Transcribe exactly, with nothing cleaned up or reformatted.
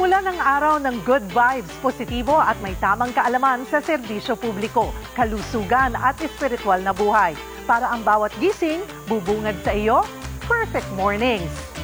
Simula ng araw ng good vibes, positibo at may tamang kaalaman sa serbisyo publiko, kalusugan at espiritual na buhay. Para ang bawat gising, bubungad sa iyo, perfect mornings.